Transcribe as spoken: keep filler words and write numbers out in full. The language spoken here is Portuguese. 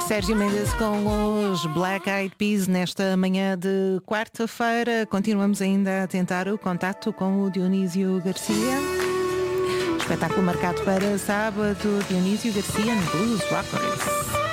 Sérgio Mendes com os Black Eyed Peas nesta manhã de quarta-feira. Continuamos ainda a tentar o contacto com o Dionísio Garcia. Espetáculo marcado para sábado. Dionísio Garcia no Blues Rockers.